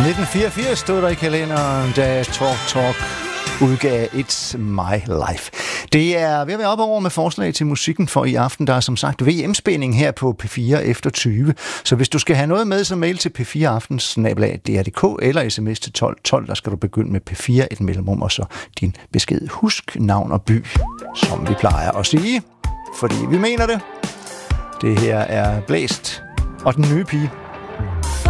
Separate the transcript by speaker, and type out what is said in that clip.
Speaker 1: 1984 stod der i kalenderen, da Talk udgav It's My Life. Det er ved at være op over med forslag til musikken for i aften. Der er som sagt VM-spænding her på P4 efter 20. Så hvis du skal have noget med, så mail til p4aftens@dr.dk eller sms til 1212. Der skal du begynde med P4, et mellemrum og så din besked. Husk navn og by, som vi plejer at sige. Fordi vi mener det. Det her er Blæst og den nye pige.